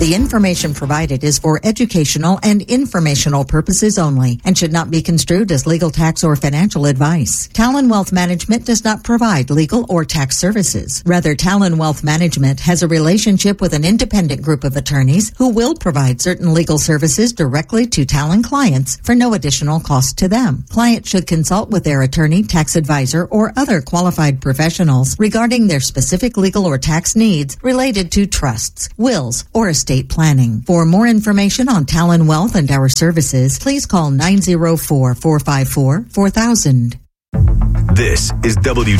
The information provided is for educational and informational purposes only and should not be construed as legal, tax, or financial advice. Talon Wealth Management does not provide legal or tax services. Rather, Talon Wealth Management has a relationship with an independent group of attorneys who will provide certain legal services directly to Talon clients for no additional cost to them. Clients should consult with their attorney, tax advisor, or other qualified professionals regarding their specific legal or tax needs related to trusts, wills, or estate planning. For more information on Talon Wealth and our services, please call 904-454-4000. This is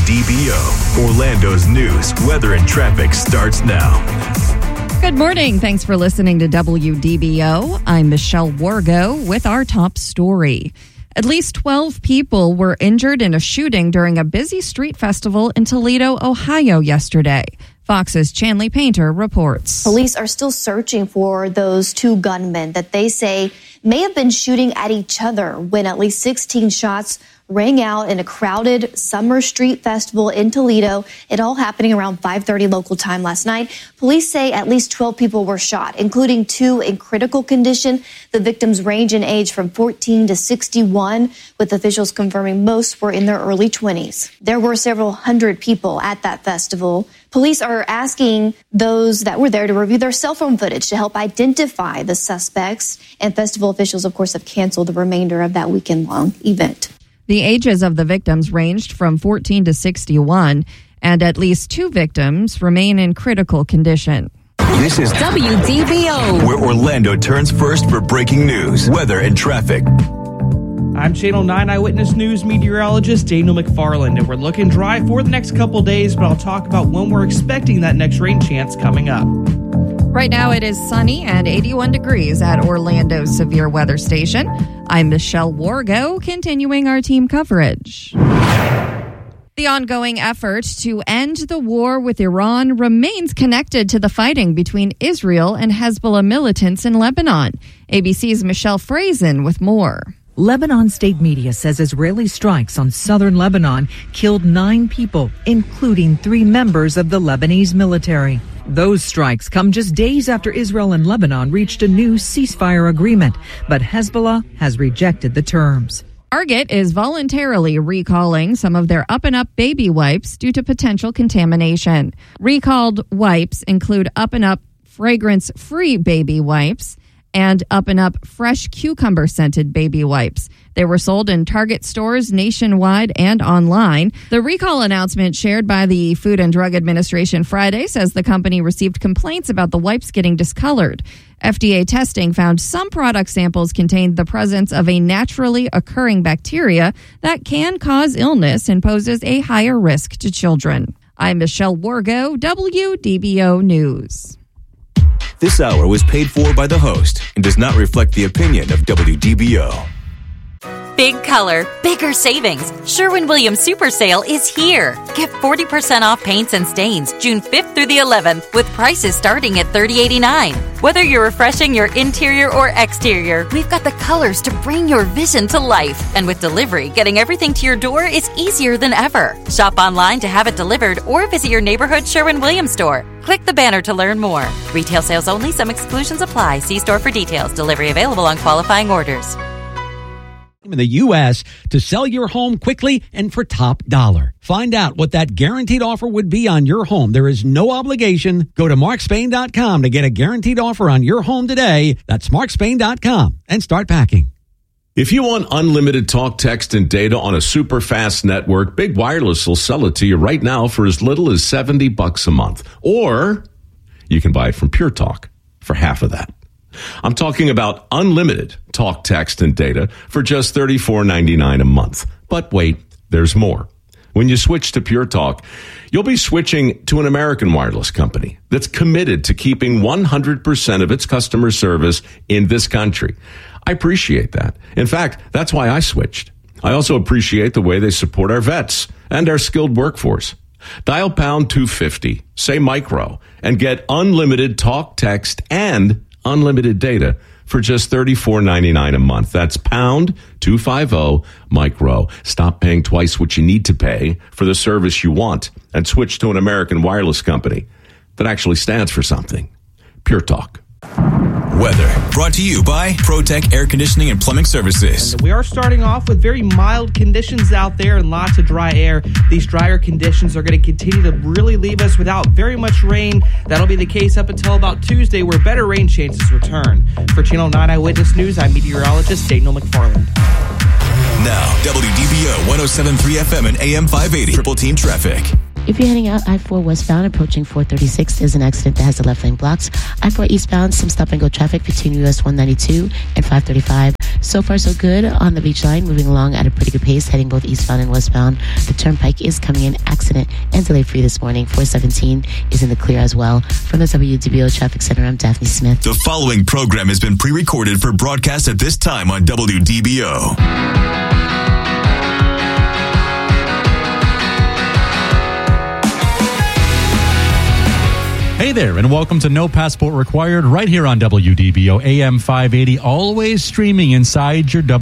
WDBO. Orlando's news, weather, and traffic starts now. Good morning. Thanks for listening to WDBO. I'm Michelle Wargo with our top story. At least 12 people were injured in a shooting during a busy street festival in Toledo, Ohio yesterday. Fox's Chanley Painter reports. Police are still searching for those two gunmen that they say may have been shooting at each other when at least 16 shots rang out in a crowded summer street festival in Toledo. It all happening around 5:30 local time last night. Police say at least 12 people were shot, including 2 in critical condition. The victims range in age from 14 to 61, with officials confirming most were in their early 20s. There were several hundred people at that festival. Police are asking those that were there to review their cell phone footage to help identify the suspects. And festival officials, of course, have canceled the remainder of that weekend-long event. The ages of the victims ranged from 14 to 61, and at least 2 victims remain in critical condition. This is WDBO, where Orlando turns first for breaking news, weather, and traffic. I'm Channel 9 Eyewitness News meteorologist Daniel McFarland, and we're looking dry for the next couple days, but I'll talk about when we're expecting that next rain chance coming up. Right now it is sunny and 81 degrees at Orlando's severe weather station. I'm Michelle Wargo, continuing our team coverage. The ongoing effort to end the war with Iran remains connected to the fighting between Israel and Hezbollah militants in Lebanon. ABC's Michelle Frazen with more. Lebanon state media says Israeli strikes on southern Lebanon killed 9 people, including 3 members of the Lebanese military. Those strikes come just days after Israel and Lebanon reached a new ceasefire agreement, but Hezbollah has rejected the terms. Target is voluntarily recalling some of their Up&Up baby wipes due to potential contamination. Recalled wipes include Up&Up fragrance-free baby wipes and Up&Up fresh cucumber-scented baby wipes. They were sold in Target stores nationwide and online. The recall announcement shared by the Food and Drug Administration Friday says the company received complaints about the wipes getting discolored. FDA testing found some product samples contained the presence of a naturally occurring bacteria that can cause illness and poses a higher risk to children. I'm Michelle Wargo, WDBO News. This hour was paid for by the host and does not reflect the opinion of WDBO. Big color, bigger savings. Sherwin-Williams Super Sale is here. Get 40% off paints and stains June 5th through the 11th with prices starting at $30.89. Whether you're refreshing your interior or exterior, we've got the colors to bring your vision to life. And with delivery, getting everything to your door is easier than ever. Shop online to have it delivered or visit your neighborhood Sherwin-Williams store. Click the banner to learn more. Retail sales only. Some exclusions apply. See store for details. Delivery available on qualifying orders. In the U.S. to sell your home quickly and for top dollar. Find out what that guaranteed offer would be on your home. There is no obligation. Go to markspain.com to get a guaranteed offer on your home today. That's markspain.com and start packing. If you want unlimited talk, text, and data on a super fast network, Big Wireless will sell it to you right now for as little as $70 a month. Or you can buy it from Pure Talk for half of that. I'm talking about unlimited talk, text, and data for just $34.99 a month. But wait, there's more. When you switch to Pure Talk, you'll be switching to an American wireless company that's committed to keeping 100% of its customer service in this country. I appreciate that. In fact, that's why I switched. I also appreciate the way they support our vets and our skilled workforce. Dial pound 250, say micro, and get unlimited talk, text, and unlimited data for just $34.99 a month. That's pound 250 micro. Stop paying twice what you need to pay for the service you want and switch to an American wireless company that actually stands for something. Pure Talk. Weather brought to you by ProTech Air Conditioning and Plumbing Services. And we are starting off with very mild conditions out there and lots of dry air. These drier conditions are going to continue to really leave us without very much rain. That'll be the case up until about Tuesday, where better rain chances return. For Channel 9 Eyewitness News, I'm meteorologist Daniel McFarland. Now, WDBO 107.3 FM and AM 580. Triple Team Traffic. If you're heading out I-4 westbound approaching 436, there's an accident that has the left lane blocked. I-4 eastbound, some stop-and-go traffic between US 192 and 535. So far, so good on the beach line, moving along at a pretty good pace, heading both eastbound and westbound. The turnpike is coming in accident and delay-free this morning. 417 is in the clear as well. From the WDBO Traffic Center, I'm Daphne Smith. The following program has been pre-recorded for broadcast at this time on WDBO. Hey there, and welcome to No Passport Required right here on WDBO AM 580, always streaming inside your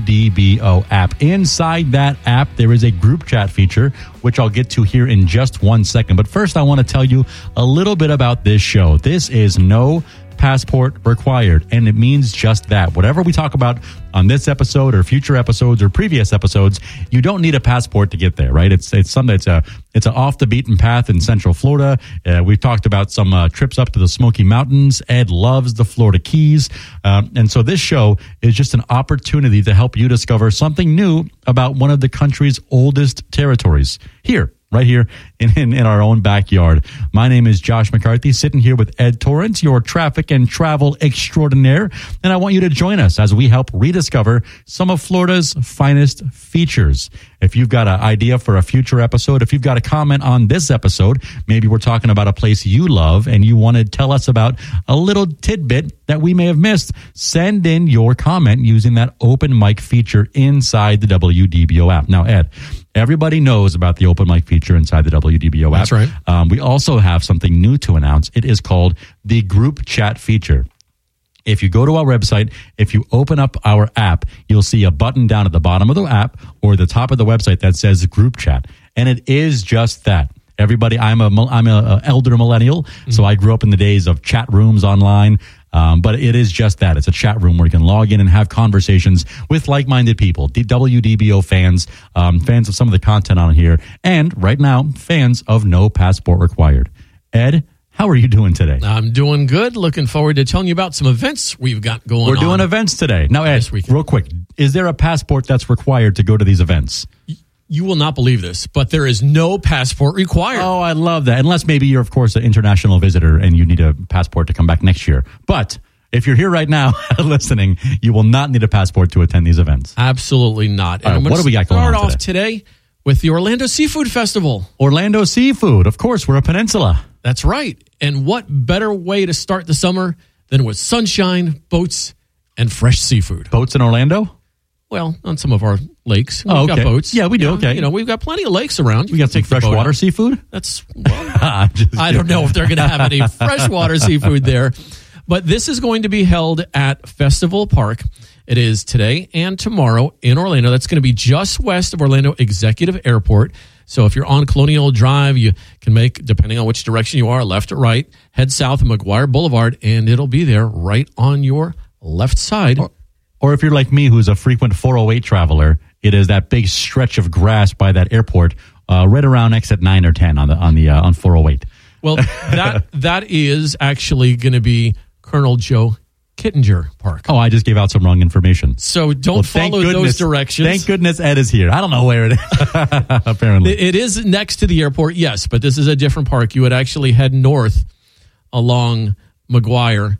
WDBO app. Inside that app, there is a group chat feature, which I'll get to here in just 1 second. But first, I want to tell you a little bit about this show. This is No Passport Required, and it means just that. Whatever we talk about on this episode or future episodes or previous episodes, you don't need a passport to get there, right? It's something. It's a off the beaten path in Central Florida. We've talked about some trips up to the Smoky Mountains. Ed loves the Florida Keys, and so this show is just an opportunity to help you discover something new about one of the country's oldest territories here. Right here in our own backyard. My name is Josh McCarthy, sitting here with Ed Torrance, your traffic and travel extraordinaire. And I want you to join us as we help rediscover some of Florida's finest features. If you've got an idea for a future episode, if you've got a comment on this episode, maybe we're talking about a place you love and you want to tell us about a little tidbit that we may have missed, send in your comment using that open mic feature inside the WDBO app. Now, Ed, everybody knows about the open mic feature inside the WDBO app. That's right. We also have something new to announce. It is called the group chat feature. If you go to our website, if you open up our app, you'll see a button down at the bottom of the app or the top of the website that says group chat. And it is just that. Everybody, I'm a elder millennial, so I grew up in the days of chat rooms online. But it is just that. It's a chat room where you can log in and have conversations with like-minded people, WDBO fans, fans of some of the content on here, and right now, fans of No Passport Required. Ed, how are you doing today? I'm doing good. Looking forward to telling you about some events we've got going on. We're doing events today. Now, Ed, real quick, is there a passport that's required to go to these events? You will not believe this, but there is no passport required. Oh, I love that. Unless maybe you're, of course, an international visitor and you need a passport to come back next year. But if you're here right now listening, you will not need a passport to attend these events. Absolutely not. And what do we got going on today? Start off today with the Orlando Seafood Festival. Orlando Seafood. Of course, we're a peninsula. That's right. And what better way to start the summer than with sunshine, boats, and fresh seafood? Boats in Orlando? Well, on some of our lakes. We've okay. got boats. Yeah, we do. Okay. You know, we've got plenty of lakes around. We got some freshwater seafood? That's, well, I don't know if they're going to have any freshwater seafood there. But this is going to be held at Festival Park. It is today and tomorrow in Orlando. That's going to be just west of Orlando Executive Airport. So if you're on Colonial Drive, you can make, depending on which direction you are, left or right, head south of McGuire Boulevard, and it'll be there right on your left side. Or if you're like me, who's a frequent 408 traveler, it is that big stretch of grass by that airport, right around exit 9 or 10 on 408. Well, that is actually going to be Colonel Joe Kittinger Park. Oh, I just gave out some wrong information. So don't follow those directions. Thank goodness Ed is here. I don't know where it is. Apparently. It is next to the airport, yes, but this is a different park. You would actually head north along McGuire,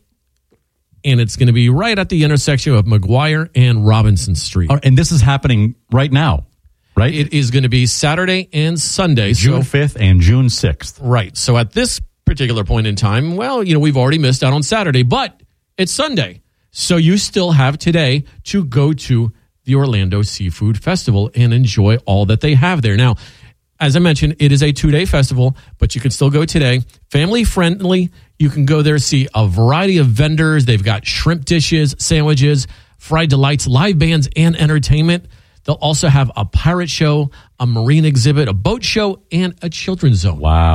and it's going to be right at the intersection of McGuire and Robinson Street. And this is happening right now, right? It is going to be Saturday and Sunday. June 5th and June 6th. Right. So at this particular point in time, well, we've already missed out on Saturday, but it's Sunday. So you still have today to go to the Orlando Seafood Festival and enjoy all that they have there. Now, as I mentioned, it is a 2-day festival, but you can still go today. Family friendly. You can go there, see a variety of vendors. They've got shrimp dishes, sandwiches, fried delights, live bands, and entertainment. They'll also have a pirate show, a marine exhibit, a boat show, and a children's zone. Wow.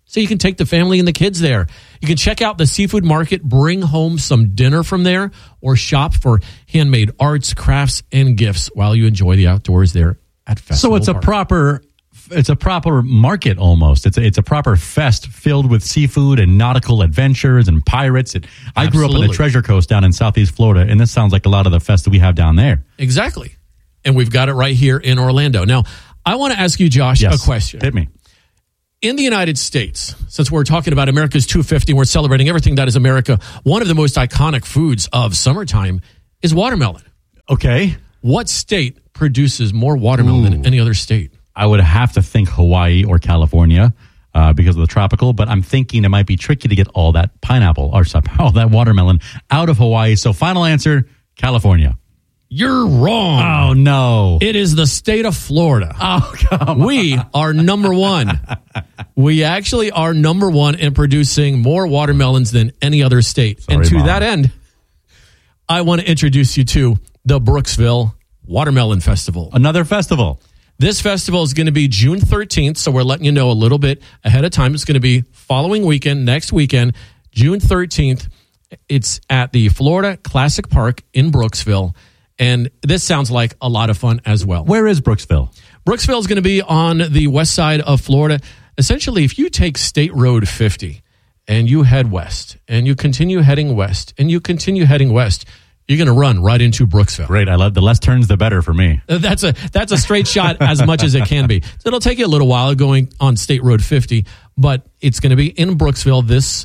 So you can take the family and the kids there. You can check out the seafood market, bring home some dinner from there, or shop for handmade arts, crafts, and gifts while you enjoy the outdoors there at Festival So Park. it's a proper market almost. It's a proper fest filled with seafood and nautical adventures and pirates. I grew up on the Treasure Coast down in Southeast Florida, and this sounds like a lot of the fest that we have down there. Exactly. And we've got it right here in Orlando. Now, I want to ask you, Josh, a question. Hit me. In the United States, since we're talking about America's 250, we're celebrating everything that is America, one of the most iconic foods of summertime is watermelon. Okay. What state produces more watermelon than any other state? I would have to think Hawaii or California because of the tropical, but I'm thinking it might be tricky to get all that pineapple or all that watermelon out of Hawaii. So final answer, California. You're wrong. Oh, no. It is the state of Florida. Oh, come on. We are number one. We actually are number one in producing more watermelons than any other state. Sorry, and to Mom. that end, I want to introduce you to the Brooksville Watermelon Festival. Another festival. This festival is going to be June 13th, so we're letting you know a little bit ahead of time. It's going to be following weekend, next weekend, June 13th. It's at the Florida Classic Park in Brooksville. And this sounds like a lot of fun as well. Where is Brooksville? Brooksville is going to be on the west side of Florida. Essentially, if you take State Road 50 and you head west and you continue heading west and you continue heading west, you're going to run right into Brooksville. Great. I love the less turns, the better for me. That's a straight shot as much as it can be. So it'll take you a little while going on State Road 50, but it's going to be in Brooksville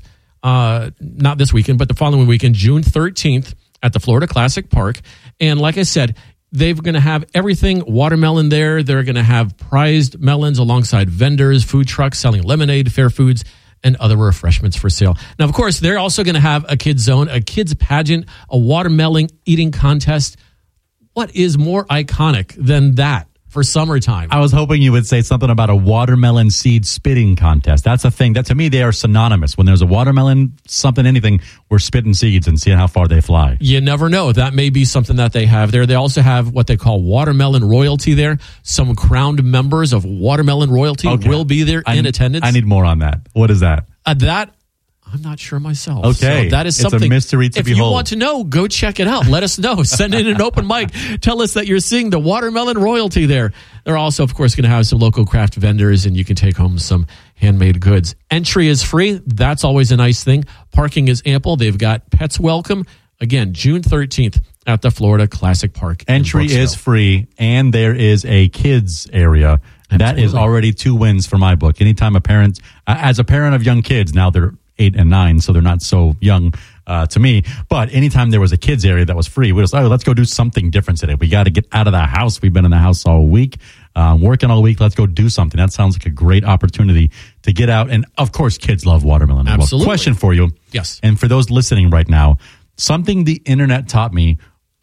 not this weekend, but the following weekend, June 13th at the Florida Classic Park. And like I said, they're going to have everything watermelon there. They're going to have prized melons alongside vendors, food trucks selling lemonade, fair foods, and other refreshments for sale. Now, of course, they're also going to have a kids zone, a kids pageant, a watermelon eating contest. What is more iconic than that for summertime? I was hoping you would say something about a watermelon seed spitting contest. That's a thing. That to me, they are synonymous. When there's a watermelon, something, anything, we're spitting seeds and seeing how far they fly. You never know. That may be something that they have there. They also have what they call watermelon royalty there. Some crowned members of watermelon royalty will be there in attendance. I need more on that. What is that? That I'm not sure myself. Okay. So that is It's a something. mystery to if behold. you want to know, go check it out. Let us know. Send in an open mic. Tell us that you're seeing the watermelon royalty there. They're also, of course, going to have some local craft vendors, and you can take home some handmade goods. Entry is free. That's always a nice thing. Parking is ample. They've got pets welcome. Again, June 13th at the Florida Classic Park. Entry is free, and there is a kids area. That is already 2 wins for my book. Anytime a parent, as a parent of young kids, now they're 8 and 9, so they're not so young to me. But anytime there was a kids area that was free, we was let's go do something different today. We got to get out of the house. We've been in the house all week, working all week. Let's go do something. That sounds like a great opportunity to get out. And of course, kids love watermelon. Absolutely. Question for you. Yes. And for those listening right now, something the internet taught me,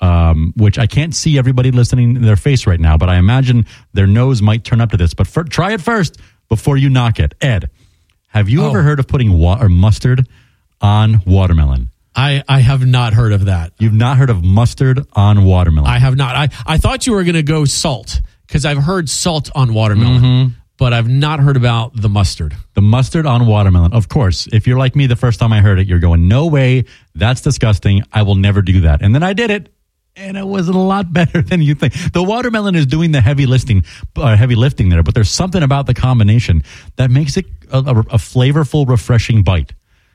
which I can't see everybody listening in their face right now, but I imagine their nose might turn up to this. But try it first before you knock it. Ed, have you ever heard of putting mustard on watermelon? I have not heard of that. You've not heard of mustard on watermelon? I have not. I thought you were going to go salt because I've heard salt on watermelon, but I've not heard about the mustard. The mustard on watermelon. Of course, if you're like me, the first time I heard it, you're going, no way, that's disgusting. I will never do that. And then I did it. And it was a lot better than you think. The watermelon is doing the heavy lifting there, but there's something about the combination that makes it a flavorful, refreshing bite.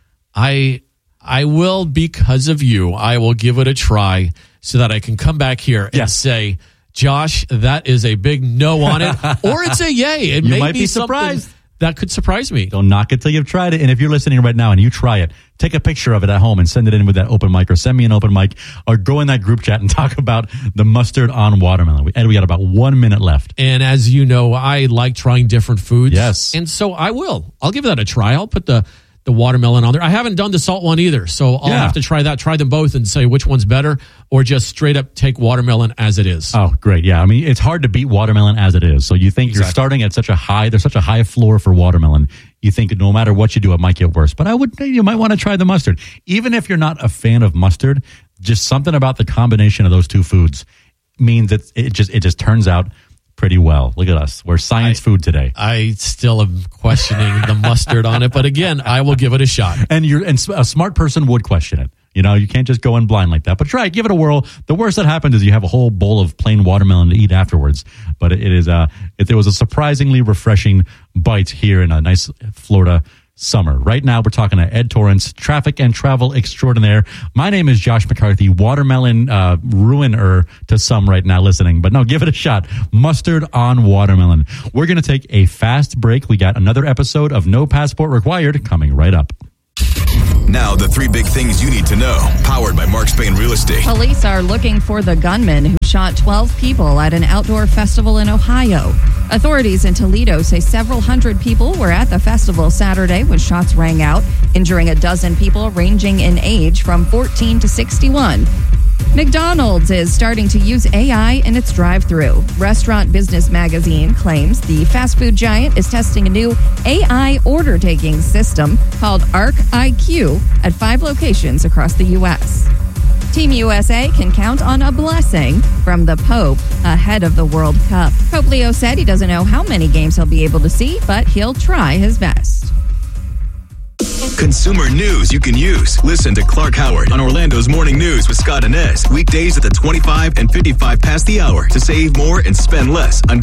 I will, because of you, I will give it a try so that I can come back here and say, Josh, that is a big no on it, or it's a yay. It You may might be something surprised. That could surprise me. Don't knock it till you've tried it. And if you're listening right now and you try it, take a picture of it at home and send it in with that open mic, or send me an open mic, or go in that group chat and talk about the mustard on watermelon. Ed, we got about 1 minute left. And as you know, I like trying different foods. Yes. And so I'll give that a try. I'll put the watermelon on there. I haven't done the salt one either, so I'll have to try them both and say which one's better, or just straight up take watermelon as it is. Oh, great. Yeah. I mean, it's hard to beat watermelon as it is. So you think you're starting at there's such a high floor for watermelon. You think no matter what you do, it might get worse. But you might want to try the mustard. Even if you're not a fan of mustard, just something about the combination of those two foods means that it just turns out pretty well. Look at us. We're science food today. I still am questioning the mustard on it, but again, I will give it a shot. And a smart person would question it. You know, you can't just go in blind like that. But try it, give it a whirl. The worst that happens is you have a whole bowl of plain watermelon to eat afterwards. But it was a surprisingly refreshing bite here in a nice Florida summer. Right now, we're talking to Ed Torrance, traffic and travel extraordinaire. My name is Josh McCarthy, watermelon ruiner to some right now listening. But no, give it a shot. Mustard on watermelon. We're going to take a fast break. We got another episode of No Passport Required coming right up. Now, the 3 big things you need to know. Powered by Mark Spain Real Estate. Police are looking for the gunman who shot 12 people at an outdoor festival in Ohio. Authorities in Toledo say several hundred people were at the festival Saturday when shots rang out, injuring a dozen people ranging in age from 14 to 61. McDonald's is starting to use AI in its drive-thru. Restaurant Business Magazine claims the fast food giant is testing a new AI order-taking system called Arc IQ at 5 locations across the U.S. Team USA can count on a blessing from the Pope ahead of the World Cup. Pope Leo said he doesn't know how many games he'll be able to see, but he'll try his best. Consumer news you can use. Listen to Clark Howard on Orlando's Morning News with Scott Inez. Weekdays at the 25 and 55 past the hour to save more and spend less on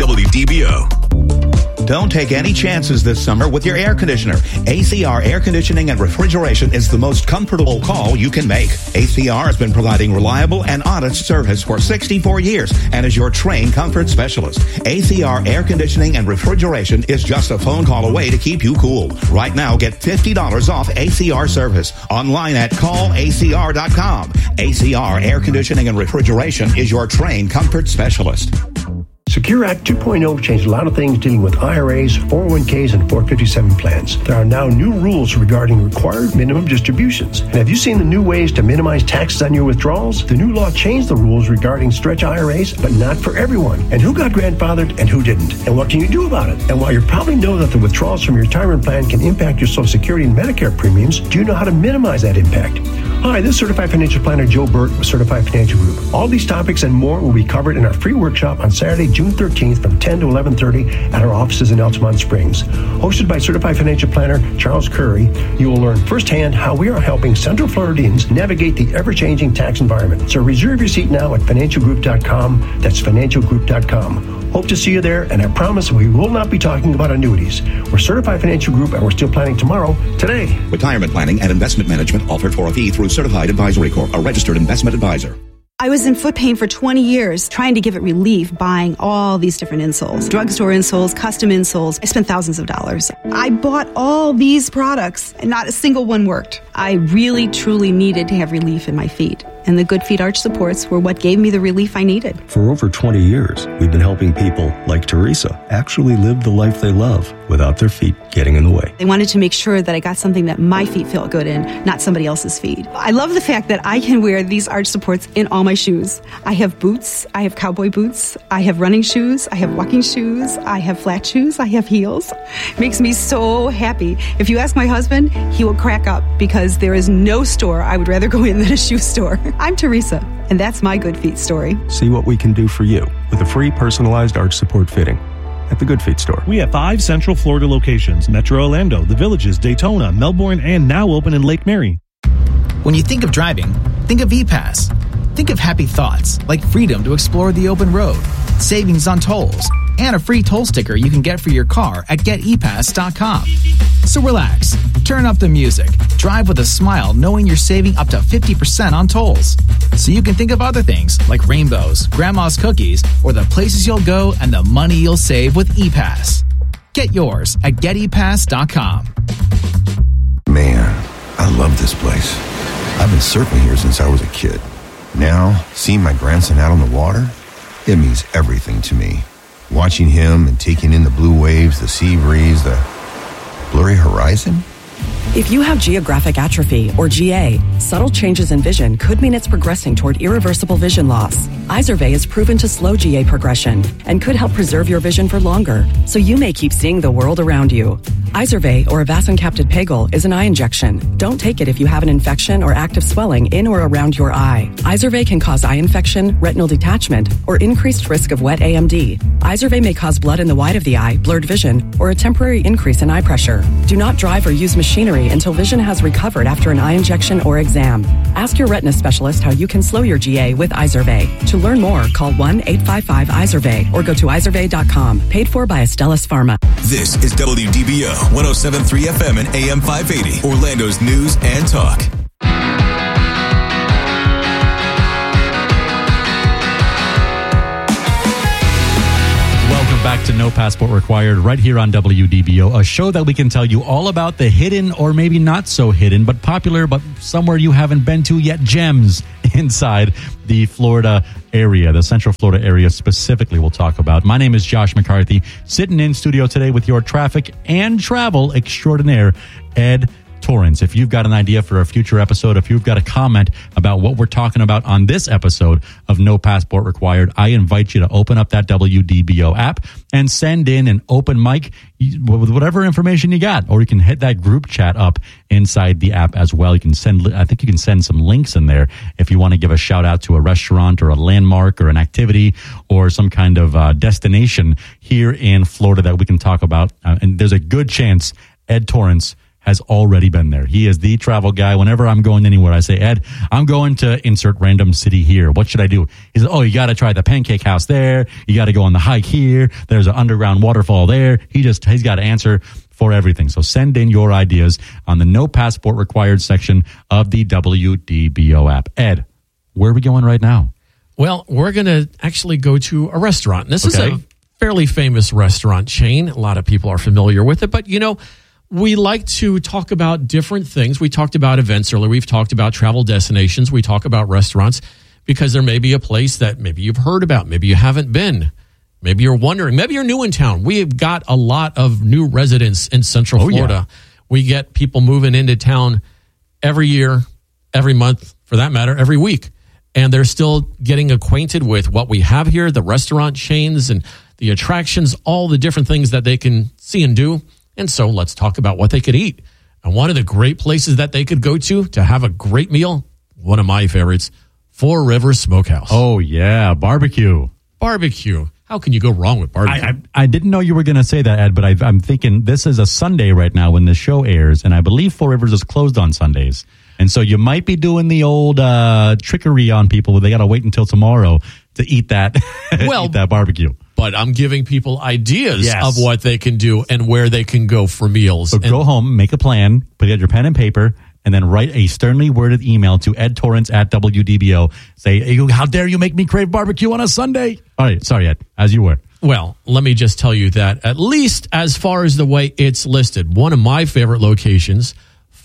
WDBO. Don't take any chances this summer with your air conditioner. ACR Air Conditioning and Refrigeration is the most comfortable call you can make. ACR has been providing reliable and honest service for 64 years and is your trained comfort specialist. ACR Air Conditioning and Refrigeration is just a phone call away to keep you cool. Right now, get $50 off ACR service online at callacr.com. ACR Air Conditioning and Refrigeration is your trained comfort specialist. Secure Act 2.0 changed a lot of things dealing with IRAs, 401ks, and 457 plans. There are now new rules regarding required minimum distributions. And have you seen the new ways to minimize taxes on your withdrawals? The new law changed the rules regarding stretch IRAs, but not for everyone. And who got grandfathered and who didn't? And what can you do about it? And while you probably know that the withdrawals from your retirement plan can impact your Social Security and Medicare premiums, do you know how to minimize that impact? Hi, this is Certified Financial Planner Joe Burt with Certified Financial Group. All these topics and more will be covered in our free workshop on Saturday, June 13th from 10 to 11:30 at our offices in Altamont Springs. Hosted by Certified Financial Planner Charles Curry, you will learn firsthand how we are helping Central Floridians navigate the ever-changing tax environment. So reserve your seat now at financialgroup.com. That's financialgroup.com. Hope to see you there, and I promise we will not be talking about annuities. We're Certified Financial Group, and we're still planning tomorrow, today. Retirement planning and investment management offered for a fee through Certified Advisory Corp., a registered investment advisor. I was in foot pain for 20 years, trying to give it relief, buying all these different insoles. Drugstore insoles, custom insoles. I spent thousands of dollars. I bought all these products, and not a single one worked. I really, truly needed to have relief in my feet. And the Good Feet Arch supports were what gave me the relief I needed. For over 20 years, we've been helping people like Teresa actually live the life they love without their feet getting in the way. They wanted to make sure that I got something that my feet felt good in, not somebody else's feet. I love the fact that I can wear these arch supports in all my shoes. I have boots, I have cowboy boots, I have running shoes, I have walking shoes, I have flat shoes, I have heels. It makes me so happy. If you ask my husband, he will crack up because there is no store I would rather go in than a shoe store. I'm Teresa, and that's my Good Feet story. See what we can do for you with a free personalized arch support fitting at the Good Feet store. We have 5 Central Florida locations: Metro Orlando, The Villages, Daytona, Melbourne, and now open in Lake Mary. When you think of driving, think of E-Pass. Think of happy thoughts like freedom to explore the open road, savings on tolls, and a free toll sticker you can get for your car at GetEpass.com. So relax, turn up the music, drive with a smile knowing you're saving up to 50% on tolls. So you can think of other things like rainbows, grandma's cookies, or the places you'll go and the money you'll save with ePass. Get yours at GetEpass.com. Man, I love this place. I've been surfing here since I was a kid. Now, seeing my grandson out on the water, it means everything to me. Watching him and taking in the blue waves, the sea breeze, the blurry horizon, If you have geographic atrophy, or GA, subtle changes in vision could mean it's progressing toward irreversible vision loss. Izervay is proven to slow GA progression and could help preserve your vision for longer, so you may keep seeing the world around you. Izervay, or avacincaptad pegol, is an eye injection. Don't take it if you have an infection or active swelling in or around your eye. Izervay can cause eye infection, retinal detachment, or increased risk of wet AMD. Izervay may cause blood in the white of the eye, blurred vision, or a temporary increase in eye pressure. Do not drive or use machinery until vision has recovered after an eye injection or exam. Ask your retina specialist how you can slow your GA with Izervay. To learn more, call 1-855-IZERVAY or go to izervay.com. Paid for by Astellas Pharma. This is WDBO 107.3 FM and AM 580, Orlando's news and talk. Back to No Passport Required right here on WDBO, a show that we can tell you all about the hidden or maybe not so hidden, but popular, but somewhere you haven't been to yet, gems inside the Florida area, the Central Florida area specifically we'll talk about. My name is Josh McCarthy, sitting in studio today with your traffic and travel extraordinaire, Ed Torrance. If you've got an idea for a future episode, if you've got a comment about what we're talking about on this episode of No Passport Required, I invite you to open up that WDBO app and send in an open mic with whatever information you got, or you can hit that group chat up inside the app as well. You can send, I think you can send some links in there if you want to give a shout out to a restaurant or a landmark or an activity or some kind of destination here in Florida that we can talk about. And there's a good chance Ed Torrance has already been there. He is the travel guy. Whenever I'm going anywhere, I say, Ed, I'm going to insert random city here. What should I do? He says, oh, you got to try the Pancake House there. You got to go on the hike here. There's an underground waterfall there. He's got to answer for everything. So send in your ideas on the No Passport Required section of the WDBO app. Ed, where are we going right now? Well, we're going to actually go to a restaurant. This is a fairly famous restaurant chain. A lot of people are familiar with it, but you know, we like to talk about different things. We talked about events earlier. We've talked about travel destinations. We talk about restaurants because there may be a place that maybe you've heard about. Maybe you haven't been. Maybe you're wondering. Maybe you're new in town. We have got a lot of new residents in Central Florida. Yeah. We get people moving into town every year, every month, for that matter, every week. And they're still getting acquainted with what we have here, the restaurant chains and the attractions, all the different things that they can see and do. And so let's talk about what they could eat. And one of the great places that they could go to have a great meal, one of my favorites, Four Rivers Smokehouse. Oh, yeah, barbecue. Barbecue. How can you go wrong with barbecue? I didn't know you were going to say that, Ed, but I'm thinking this is a Sunday right now when the show airs, and I believe Four Rivers is closed on Sundays. And so you might be doing the old trickery on people where they got to wait until tomorrow to eat that, eat that barbecue. But I'm giving people ideas of what they can do and where they can go for meals. So go home, make a plan, put out your pen and paper, and then write a sternly worded email to Ed Torrance at WDBO. Say, how dare you make me crave barbecue on a Sunday? All right, sorry, Ed, as you were. Well, let me just tell you that at least as far as the way it's listed, one of my favorite locations,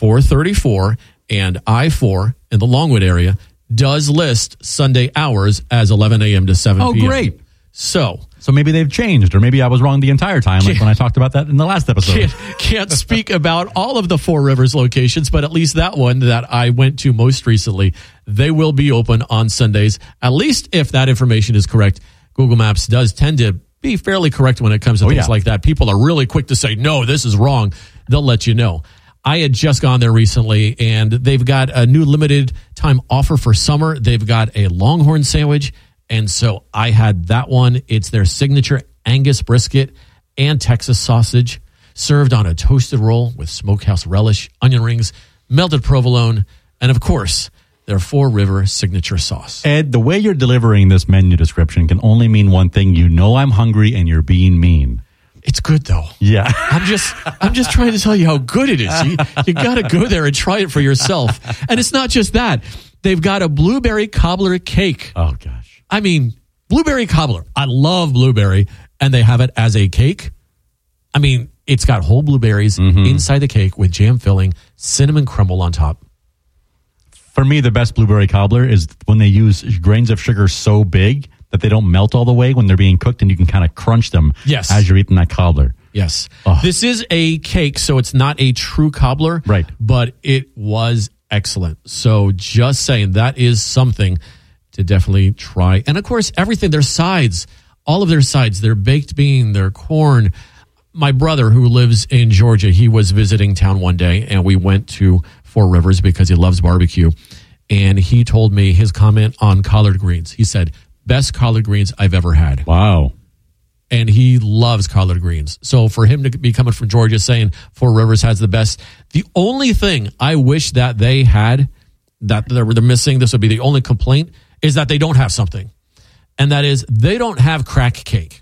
434 and I-4 in the Longwood area, does list Sunday hours as 11 a.m. to 7 p.m. Oh, great. So maybe they've changed, or maybe I was wrong the entire time, like when I talked about that in the last episode. Can't speak about all of the Four Rivers locations, but at least that one that I went to most recently, they will be open on Sundays, at least if that information is correct. Google Maps does tend to be fairly correct when it comes to things like that. People are really quick to say, no, this is wrong. They'll let you know. I had just gone there recently, and they've got a new limited time offer for summer. They've got a Longhorn sandwich. And so I had that one. It's their signature Angus brisket and Texas sausage served on a toasted roll with smokehouse relish, onion rings, melted provolone, and of course, their Four River signature sauce. Ed, the way you're delivering this menu description can only mean one thing. You know I'm hungry and you're being mean. It's good though. Yeah. I'm just trying to tell you how good it is. You got to go there and try it for yourself. And it's not just that. They've got a blueberry cobbler cake. Oh gosh. I mean, blueberry cobbler. I love blueberry, and they have it as a cake. I mean, it's got whole blueberries inside the cake with jam filling, cinnamon crumble on top. For me, the best blueberry cobbler is when they use grains of sugar so big that they don't melt all the way when they're being cooked, and you can kind of crunch them Yes. as you're eating that cobbler. Yes. Oh. This is a cake, so it's not a true cobbler. Right. But it was excellent. So just saying, that is something to definitely try. And of course, everything, their sides, all of their sides, their baked bean, their corn. My brother, who lives in Georgia, he was visiting town one day, and we went to Four Rivers because he loves barbecue. And he told me his comment on collard greens. He said, best collard greens I've ever had. Wow. And he loves collard greens. So for him to be coming from Georgia saying Four Rivers has the best, the only thing I wish that they had that they're missing, this would be the only complaint, is that they don't have something. And that is, they don't have crack cake.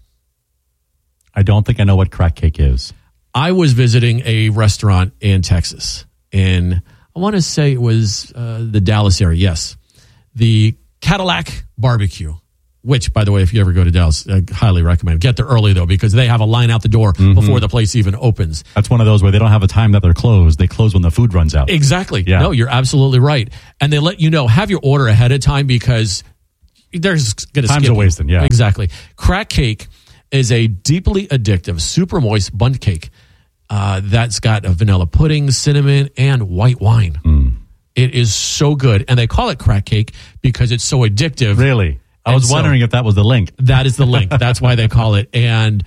I don't think I know what crack cake is. I was visiting a restaurant in Texas, and I want to say it was the Dallas area, yes. The Cadillac Barbecue, which, by the way, if you ever go to Dallas, I highly recommend. Get there early, though, because they have a line out the door before the place even opens. That's one of those where they don't have a time that they're closed. They close when the food runs out. Exactly. Yeah. No, you're absolutely right. And they let you know, have your order ahead of time because there's going to skip Time's a wasting, yeah. Exactly. Crack cake is a deeply addictive, super moist bundt cake that's got a vanilla pudding, cinnamon, and white wine. It is so good. And they call it crack cake because it's so addictive. Really? I was wondering if that was the link. That is the link. That's why they call it. And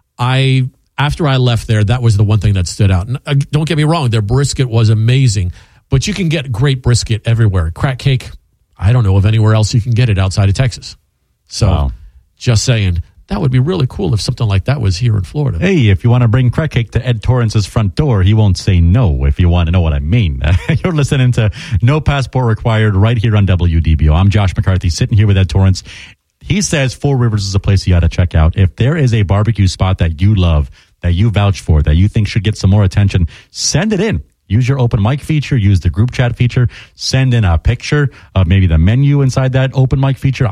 after I left there, that was the one thing that stood out. And, don't get me wrong, their brisket was amazing, but you can get great brisket everywhere. Crack cake, I don't know of anywhere else you can get it outside of Texas. So just saying, that would be really cool if something like that was here in Florida. Hey, if you want to bring crack cake to Ed Torrance's front door, he won't say no, if you want to know what I mean. You're listening to No Passport Required right here on WDBO. I'm Josh McCarthy, sitting here with Ed Torrance. He says Four Rivers is a place you got to check out. If there is a barbecue spot that you love, that you vouch for, that you think should get some more attention, send it in. Use your open mic feature. Use the group chat feature. Send in a picture of maybe the menu inside that open mic feature.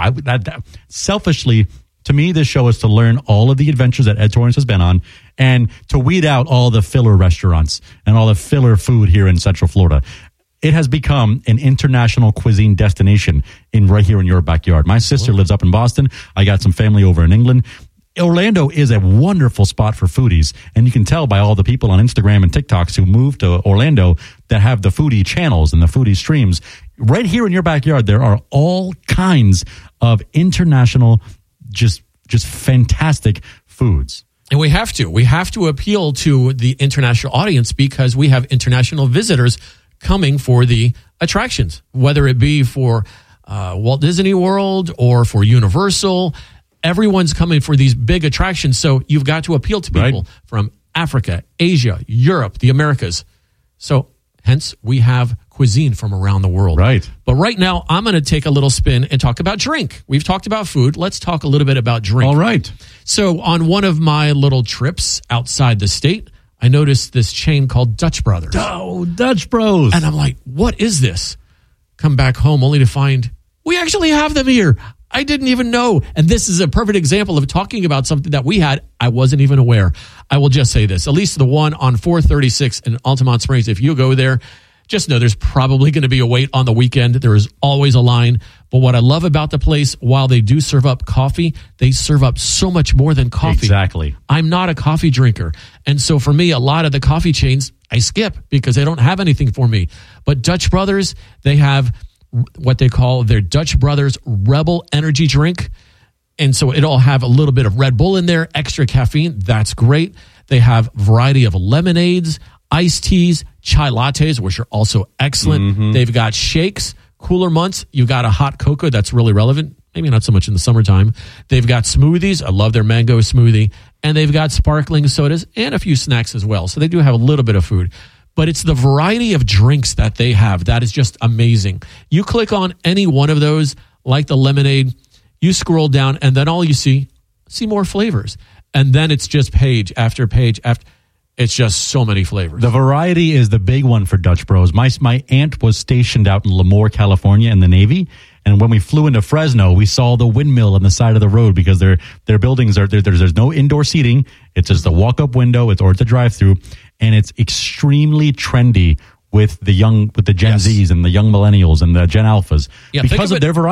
Selfishly, to me, this show is to learn all of the adventures that Ed Torrance has been on and to weed out all the filler restaurants and all the filler food here in Central Florida. It has become an international cuisine destination right here in your backyard. My sister lives up in Boston. I got some family over in England. Orlando is a wonderful spot for foodies, and you can tell by all the people on Instagram and TikToks who moved to Orlando that have the foodie channels and the foodie streams. Right here in your backyard, there are all kinds of international just fantastic foods. And we have to appeal to the international audience because we have international visitors coming for the attractions, whether it be for Walt Disney World or for Universal. Everyone's coming for these big attractions. So you've got to appeal to people from Africa, Asia, Europe, the Americas. So hence we have cuisine from around the world. Right. But right now, I'm going to take a little spin and talk about drink. We've talked about food. Let's talk a little bit about drink. All right. So on one of my little trips outside the state, I noticed this chain called Dutch Brothers. Oh, Dutch Bros. And I'm like, what is this? Come back home only to find we actually have them here. I didn't even know. And this is a perfect example of talking about something that we had. I wasn't even aware. I will just say this, at least the one on 436 in Altamont Springs, if you go there, just know there's probably going to be a wait on the weekend. There is always a line. But what I love about the place, while they do serve up coffee, they serve up so much more than coffee. Exactly. I'm not a coffee drinker. And so for me, a lot of the coffee chains, I skip because they don't have anything for me. But Dutch Brothers, they have what they call their Dutch Brothers Rebel Energy Drink. And so it'll have a little bit of Red Bull in there, extra caffeine. That's great. They have a variety of lemonades, iced teas, chai lattes, which are also excellent. They've got shakes, cooler months. You've got a hot cocoa that's really relevant. Maybe not so much in the summertime. They've got smoothies. I love their mango smoothie. And they've got sparkling sodas and a few snacks as well. So they do have a little bit of food. But it's the variety of drinks that they have that is just amazing. You click on any one of those, like the lemonade, you scroll down, and then all you see more flavors. And then it's just page after page after. It's just so many flavors. The variety is the big one for Dutch Bros. My aunt was stationed out in Lemoore, California in the Navy. And when we flew into Fresno, we saw the windmill on the side of the road because their buildings are there's no indoor seating. It's just a walk-up window, or it's a drive-through, and it's extremely trendy with the Gen Zs and the young millennials and the Gen Alphas because of their variety.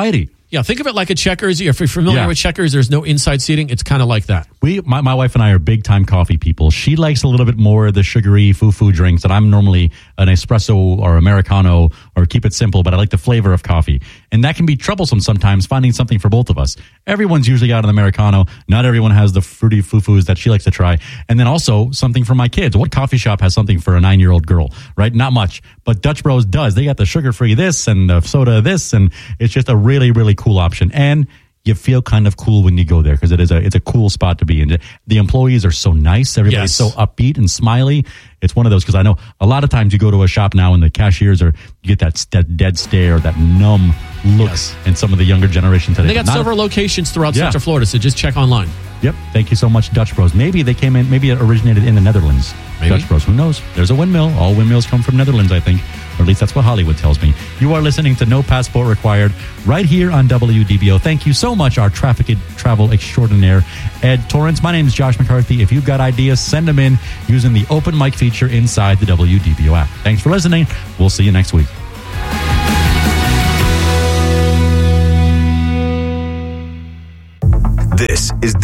Yeah, think of it like a Checkers. If you're familiar with Checkers, there's no inside seating. It's kind of like that. My wife and I are big time coffee people. She likes a little bit more of the sugary foo drinks, and I'm normally an espresso or Americano or keep it simple, but I like the flavor of coffee. And that can be troublesome sometimes, finding something for both of us. Everyone's usually got an Americano. Not everyone has the fruity foo-foos that she likes to try. And then also something for my kids. What coffee shop has something for a 9-year-old girl, right? Not much. But Dutch Bros does. They got the sugar-free this and the soda this, and it's just a really, really cool option. And you feel kind of cool when you go there because it's a cool spot to be in. The employees are so nice. Everybody's so upbeat and smiley. It's one of those because I know a lot of times you go to a shop now and the cashiers you get that dead stare, that numb look in some of the younger generation today. They got several locations throughout Central Florida, so just check online. Yep. Thank you so much, Dutch Bros. Maybe they came in, maybe it originated in the Netherlands. Maybe. Dutch Bros. Who knows? There's a windmill. All windmills come from Netherlands, I think. Or at least that's what Hollywood tells me. You are listening to No Passport Required right here on WDBO. Thank you so much, our travel extraordinaire, Ed Torrance. My name is Josh McCarthy. If you've got ideas, send them in using the open mic feature inside the WDBO app. Thanks for listening. We'll see you next week. This is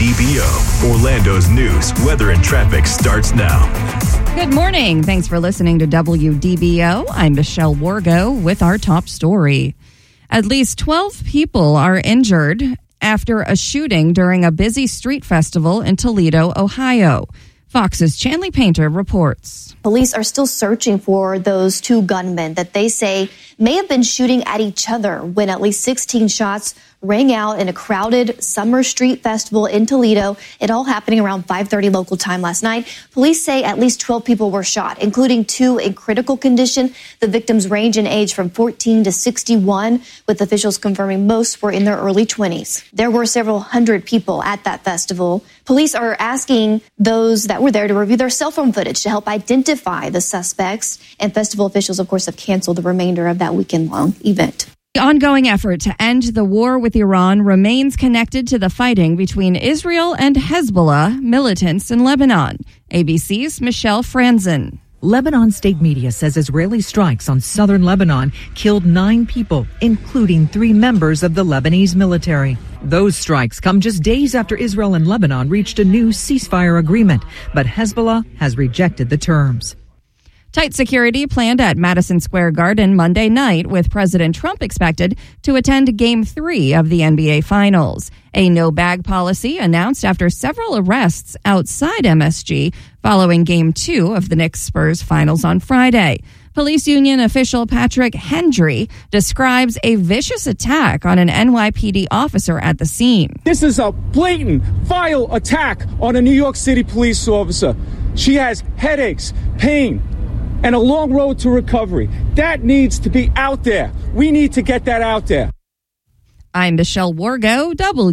WDBO. Orlando's news, weather, and traffic starts now. Good morning. Thanks for listening to WDBO. I'm Michelle Wargo with our top story. At least 12 people are injured after a shooting during a busy street festival in Toledo, Ohio. Fox's Chanley Painter reports. Police are still searching for those two gunmen that they say may have been shooting at each other when at least 16 shots rang out in a crowded summer street festival in Toledo. It all happening around 5:30 local time last night. Police say at least 12 people were shot, including 2 in critical condition. The victims range in age from 14 to 61, with officials confirming most were in their early 20s. There were several hundred people at that festival. Police are asking those that were there to review their cell phone footage to help identify the suspects. And festival officials, of course, have canceled the remainder of that weekend-long event. The ongoing effort to end the war with Iran remains connected to the fighting between Israel and Hezbollah militants in Lebanon. ABC's Michelle Franzen. Lebanon state media says Israeli strikes on southern Lebanon killed 9 people, including 3 members of the Lebanese military. Those strikes come just days after Israel and Lebanon reached a new ceasefire agreement, but Hezbollah has rejected the terms. Tight security planned at Madison Square Garden Monday night, with President Trump expected to attend Game 3 of the NBA Finals. A no-bag policy announced after several arrests outside MSG following Game 2 of the Knicks-Spurs Finals on Friday. Police union official Patrick Hendry describes a vicious attack on an NYPD officer at the scene. This is a blatant, vile attack on a New York City police officer. She has headaches, pain, and a long road to recovery. That needs to be out there. We need to get that out there. I'm Michelle Wargo,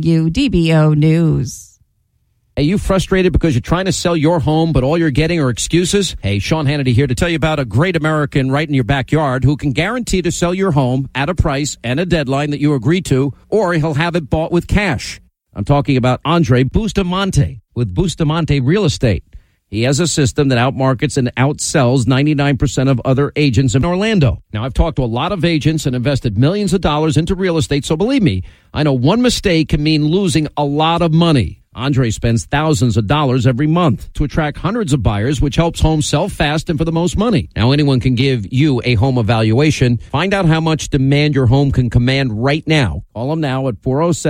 WDBO News. Are you frustrated because you're trying to sell your home, but all you're getting are excuses? Hey, Sean Hannity here to tell you about a great American right in your backyard who can guarantee to sell your home at a price and a deadline that you agree to, or he'll have it bought with cash. I'm talking about Andre Bustamante with Bustamante Real Estate. He has a system that outmarkets and outsells 99% of other agents in Orlando. Now, I've talked to a lot of agents and invested millions of dollars into real estate, so believe me, I know one mistake can mean losing a lot of money. Andre spends thousands of dollars every month to attract hundreds of buyers, which helps homes sell fast and for the most money. Now, anyone can give you a home evaluation. Find out how much demand your home can command right now. Call them now at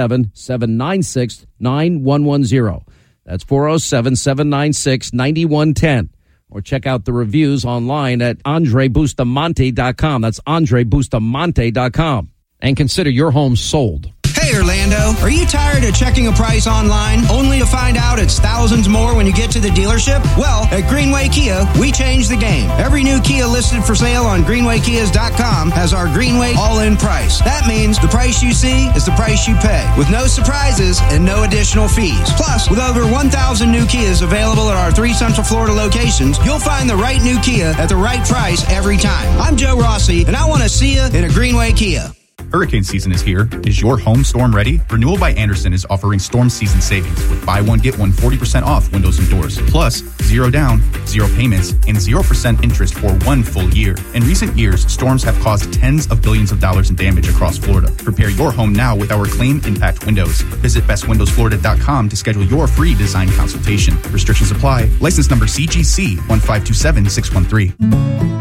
407-796-9110. That's 407-796-9110. Or check out the reviews online at AndreBustamante.com. That's AndreBustamante.com. And consider your home sold. Hey, Orlando, are you tired of checking a price online only to find out it's thousands more when you get to the dealership? Well, at Greenway Kia, we changed the game. Every new Kia listed for sale on GreenwayKias.com has our Greenway all-in price. That means the price you see is the price you pay, with no surprises and no additional fees. Plus, with over 1,000 new Kias available at our 3 Central Florida locations, you'll find the right new Kia at the right price every time. I'm Joe Rossi, and I want to see you in a Greenway Kia. Hurricane season is here. Is your home storm ready? Renewal by Andersen is offering storm season savings with buy one, get one 40% off windows and doors. Plus, 0 down, 0 payments, and 0% interest for 1 full year. In recent years, storms have caused tens of billions of dollars in damage across Florida. Prepare your home now with our Claim Impact Windows. Visit bestwindowsflorida.com to schedule your free design consultation. Restrictions apply. License number CGC 1527613.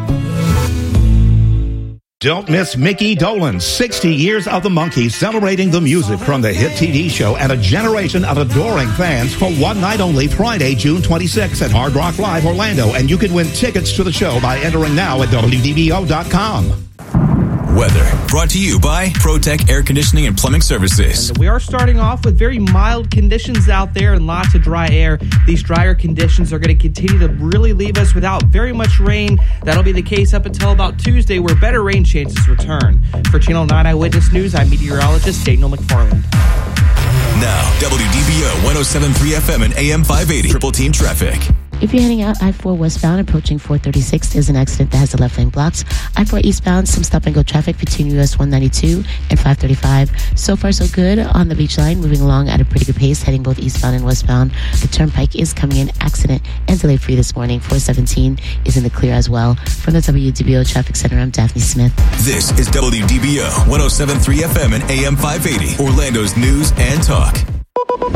Don't miss Mickey Dolenz, 60 Years of the Monkees, celebrating the music from the hit TV show and a generation of adoring fans for one night only, Friday, June 26th at Hard Rock Live Orlando. And you can win tickets to the show by entering now at WDBO.com. Weather brought to you by ProTech Air Conditioning and Plumbing Services. And we are starting off with very mild conditions out there and lots of dry air. These drier conditions are going to continue to really leave us without very much rain. That'll be the case up until about Tuesday, where better rain chances return. For Channel 9 Eyewitness News, I'm meteorologist Daniel McFarland. Now, WDBO 107.3 FM and AM 580. Triple Team Traffic. If you're heading out I-4 westbound approaching 436, there's an accident that has the left lane blocked. I-4 eastbound, some stop-and-go traffic between US 192 and 535. So far, so good on the beach line, moving along at a pretty good pace, heading both eastbound and westbound. The turnpike is coming in accident and delay free this morning. 417 is in the clear as well. From the WDBO Traffic Center, I'm Daphne Smith. This is WDBO 107.3 FM and AM 580, Orlando's news and talk.